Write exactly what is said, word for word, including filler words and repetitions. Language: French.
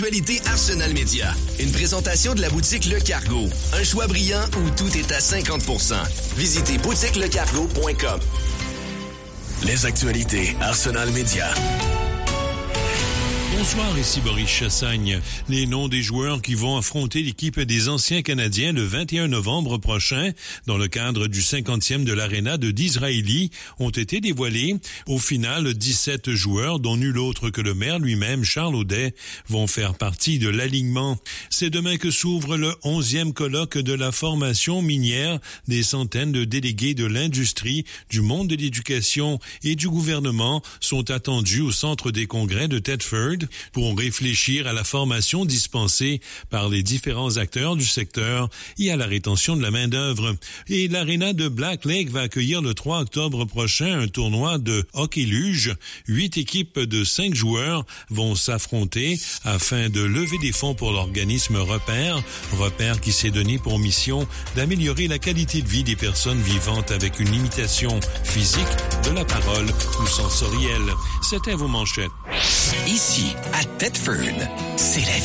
Actualité Arsenal Média. Une présentation de la boutique Le Cargo. Un choix brillant où tout est à cinquante pour cent. Visitez boutique le cargo point com. Les actualités Arsenal Média. Bonsoir, ici Boris Chassagne. Les noms des joueurs qui vont affronter l'équipe des anciens Canadiens le vingt et un novembre prochain, dans le cadre du cinquantième de l'Arena de Disraeli, ont été dévoilés. Au final, dix-sept joueurs, dont nul autre que le maire lui-même, Charles Audet, vont faire partie de l'alignement. C'est demain que s'ouvre le onzième colloque de la formation minière. Des centaines de délégués de l'industrie, du monde de l'éducation et du gouvernement sont attendus au centre des congrès de Thetford pour réfléchir à la formation dispensée par les différents acteurs du secteur et à la rétention de la main-d'œuvre. Et l'Arena de Black Lake va accueillir le trois octobre prochain un tournoi de hockey-luge. Huit équipes de cinq joueurs vont s'affronter afin de lever des fonds pour l'organisme Repère. Repère qui s'est donné pour mission d'améliorer la qualité de vie des personnes vivantes avec une limitation physique, de la parole ou sensorielle. C'était vos manchettes. Ici, à Thetford, c'est la